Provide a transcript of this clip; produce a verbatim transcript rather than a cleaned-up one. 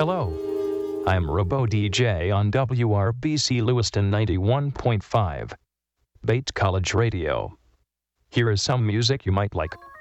Hello, I'm Robo D J on W R B C Lewiston ninety-one point five, Bates College Radio. Here is some music you might like.